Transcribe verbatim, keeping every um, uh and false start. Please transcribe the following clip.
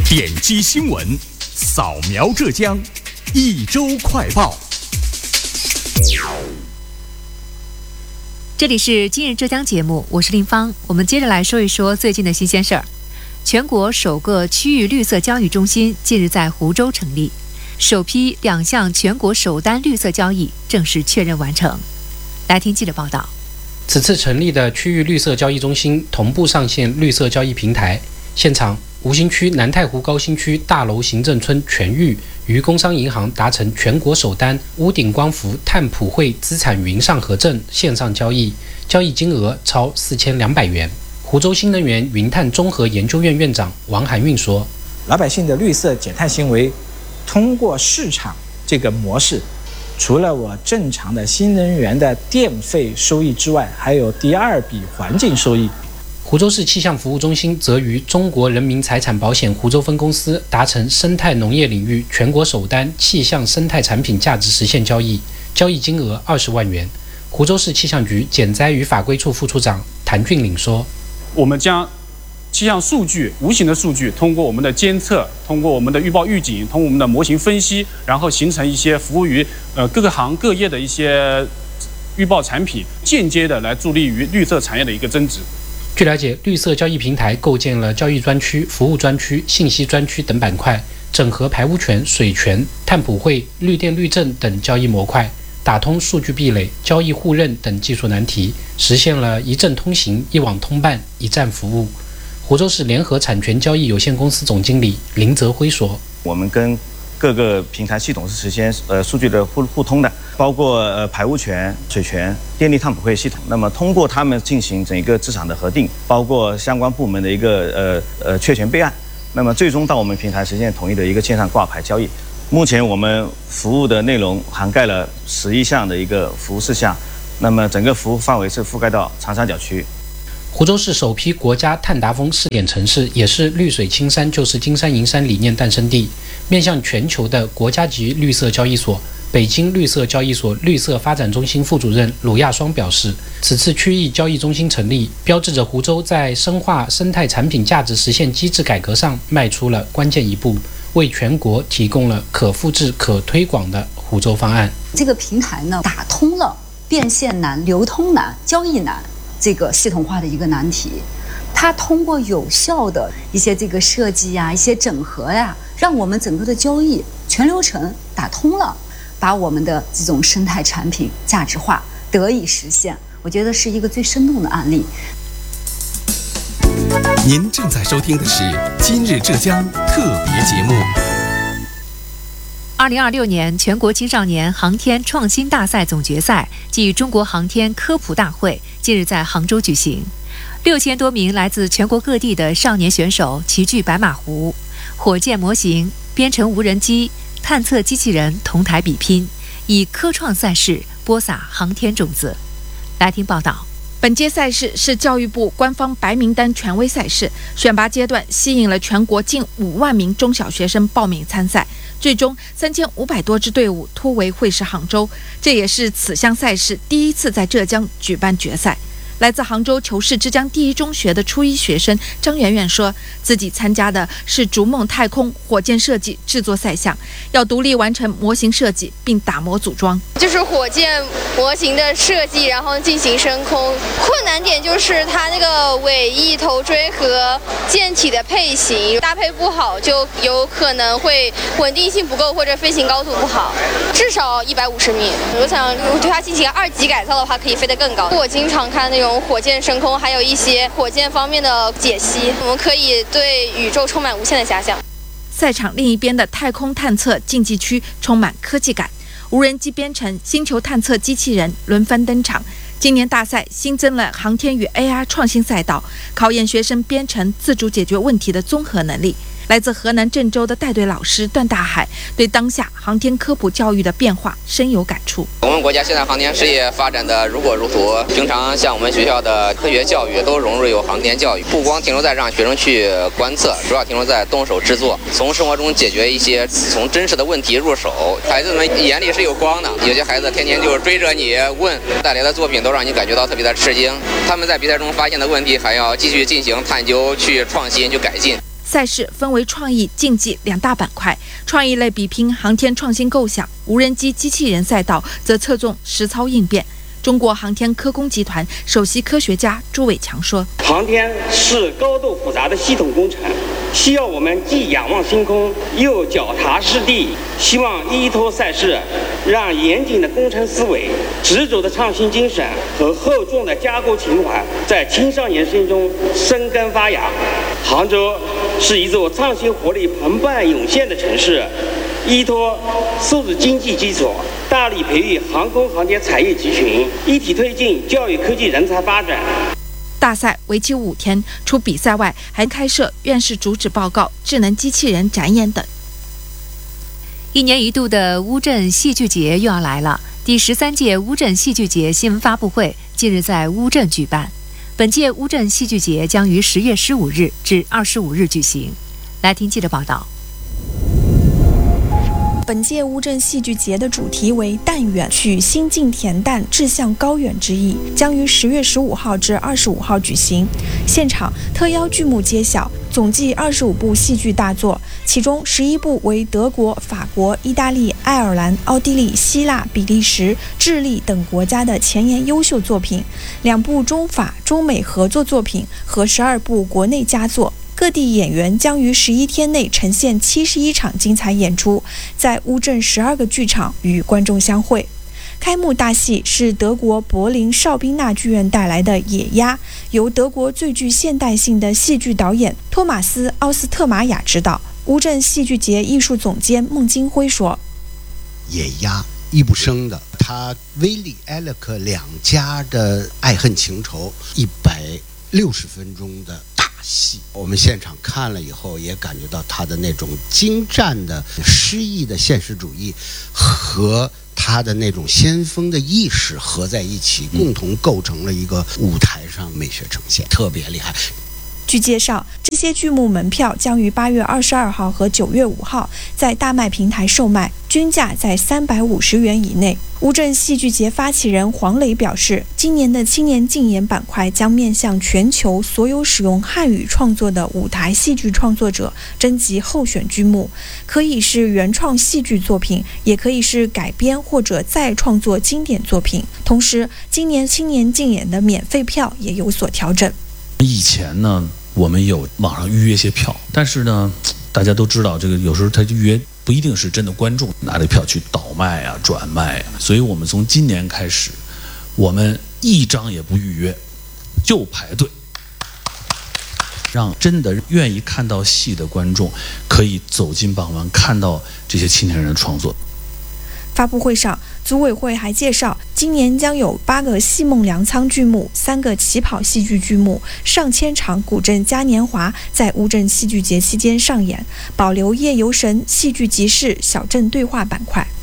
点击新闻，扫描浙江，一周快报。 这里是今日浙江节目，我是林芳。我们接着来说一说最近的新鲜事儿。全国首个区域绿色交易中心近日在湖州成立，首批两项全国首单绿色交易正式确认完成。来听记者报道。 此次成立的区域绿色交易中心同步上线绿色交易平台，现场吴兴区南太湖高新区大楼行政村全域与工商银行达成全国首单屋顶光伏碳普惠资产云上核证线上交易，交易金额超四千两百元。湖州新能源云碳综合研究院院长王涵运说：“ 老百姓的绿色减碳行为，通过市场这个模式，除了我正常的新能源的电费收益之外，还有第二笔环境收益。” 湖州市气象服务中心则与中国人民财产保险湖州分公司达成生态农业领域全国首单气象生态产品价值实现交易，交易金额二十万元。湖州市气象局减灾与法规处副处长谭俊岭说：“ 我们将气象数据、无形的数据，通过我们的监测，通过我们的预报预警，通过我们的模型分析，然后形成一些服务于呃各个行各业的一些预报产品，间接的来助力于绿色产业的一个增值。” 据了解，绿色交易平台构建了交易专区、服务专区、信息专区等板块，整合排污权、水权、碳普惠、绿电绿证等交易模块，打通数据壁垒、交易互认等技术难题，实现了一证通行、一网通办、一站服务。湖州市联合产权交易有限公司总经理林泽辉说：“ 我们跟各个平台系统是实现呃数据的互互通的，包括呃排污权、水权、电力碳普惠系统。那么通过他们进行整一个资产的核定，包括相关部门的一个呃呃确权备案，那么最终到我们平台实现统一的一个线上挂牌交易。目前我们服务的内容涵盖了十一项的一个服务事项，那么整个服务范围是覆盖到长三角区。” 湖州市首批国家碳达峰试点城市，也是绿水青山就是金山银山理念诞生地。面向全球的国家级绿色交易所北京绿色交易所绿色发展中心副主任鲁亚双表示，此次区域交易中心成立，标志着湖州在深化生态产品价值实现机制改革上迈出了关键一步，为全国提供了可复制、可推广的湖州方案。 这个平台呢，打通了变现难、流通难、交易难这个系统化的一个难题。它通过有效的一些这个设计呀、一些整合呀，让我们整个的交易全流程打通了，把我们的这种生态产品价值化得以实现。我觉得是一个最生动的案例。 您正在收听的是今日浙江特别节目。 二零二六年全国青少年航天创新大赛总决赛暨中国航天科普大会近日在杭州举行，六千多名来自全国各地的少年选手齐聚白马湖，火箭模型、编程无人机、探测机器人同台比拼，以科创赛事播撒航天种子。来听报道。 本届赛事是教育部官方白名单权威赛事，选拔阶段吸引了全国近五万名中小学生报名参赛，最终三千五百多支队伍突围会师杭州，这也是此项赛事第一次在浙江举办决赛。来自杭州求是之江第一中学的初一学生张媛媛说，自己参加的是逐梦太空火箭设计制作赛项，要独立完成模型设计并打磨组装， 就是火箭模型的设计，然后进行升空。困难点就是它那个尾翼头锥和舰体的配型搭配不好，就有可能会稳定性不够或者飞行高度不好，至少一百五十米。我想对它进行二级改造的话，可以飞得更高。我经常看那种火箭升空，还有一些火箭方面的解析，我们可以对宇宙充满无限的遐想。 赛场另一边的太空探测竞技区充满科技感，无人机编程、星球探测机器人轮番登场。今年大赛新增了航天与 A R 创新赛道，考验学生编程自主解决问题的综合能力。来自河南郑州的带队老师段大海对当下航天科普教育的变化深有感触。 我们国家现在航天事业发展的如火如荼，平常像我们学校的科学教育都融入有航天教育，不光停留在让学生去观测，主要停留在动手制作，从生活中解决一些从真实的问题入手。孩子们眼里是有光的，有些孩子天天就是追着你问，带来的作品都让你感觉到特别的吃惊。他们在比赛中发现的问题还要继续进行探究、去创新、去改进。 赛事分为创意、竞技两大板块，创意类比拼航天创新构想，无人机、机器人赛道则侧重实操应变。中国航天科工集团首席科学家朱伟强说：“ 航天是高度复杂的系统工程，需要我们既仰望星空，又脚踏实地。希望依托赛事，让严谨的工程思维、执着的创新精神和厚重的加工情怀在青少年心中生根发芽。杭州是一座创新活力澎湃涌现的城市。”依托数字经济基础，大力培育航空航天产业集群，一体推进教育科技人才发展。 大赛为期五天，除比赛外，还开设院士主旨报告、智能机器人展演等。 一年一度的乌镇戏剧节又要来了。第十三届乌镇戏剧节新闻发布会近日在乌镇举办。本届乌镇戏剧节将于十月十五日至二十五日举行。来听记者报道。 本届乌镇戏剧节的主题为“淡远”，取心境恬淡、志向高远之意，将于十月十五号至二十五号举行。现场特邀剧目揭晓，总计二十五部戏剧大作，其中十一部为德国、法国、意大利、爱尔兰、奥地利、希腊、比利时、智利等国家的前沿优秀作品，两部中法、中美合作作品和十二部国内佳作。各地演员将于十一天内呈现七十一场精彩演出，在乌镇十二个剧场与观众相会。开幕大戏是德国柏林绍宾纳剧院带来的《野鸭》，由德国最具现代性的戏剧导演托马斯·奥斯特玛雅执导。乌镇戏剧节艺术总监孟金辉说：“ 野鸭一部生的，他威利、艾勒克两家的爱恨情仇，一百六十分钟的大戏，我们现场看了以后，也感觉到他的那种精湛的诗意的现实主义和他的那种先锋的意识合在一起，共同构成了一个舞台上美学呈现，特别厉害。” 据介绍，这些剧目门票将于八月二十二号和九月五号在大麦平台售卖，均价在三百五十元以内。乌镇戏剧节发起人黄磊表示，今年的青年竞演板块将面向全球所有使用汉语创作的舞台戏剧创作者征集候选剧目，可以是原创戏剧作品，也可以是改编或者再创作经典作品。同时，今年青年竞演的免费票也有所调整。 以前呢，我们有网上预约一些票，但是呢，大家都知道，这个有时候他预约不一定是真的观众拿着票去倒卖啊、转卖啊，所以我们从今年开始，我们一张也不预约，就排队，让真的愿意看到戏的观众可以走进傍晚，看到这些青年人的创作。 发布会上，组委会还介绍，今年将有八个戏梦粮仓剧目、三个起跑戏剧剧目、上千场古镇嘉年华在乌镇戏剧节期间上演，保留夜游神、戏剧集市、小镇对话板块。